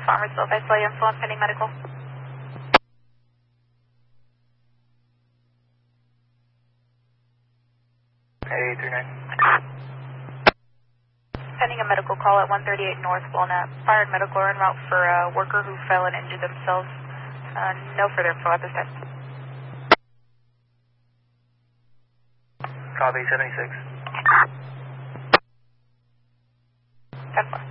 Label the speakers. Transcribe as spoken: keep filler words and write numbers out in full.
Speaker 1: Farmersville, Viceroy influence, pending medical.
Speaker 2: eight three nine.
Speaker 1: Pending a medical call at one thirty-eight North Walnut. Fire and medical are en route for a worker who fell and injured themselves. Uh, no further info at this time.
Speaker 2: Copy seventy-six.
Speaker 1: ten four.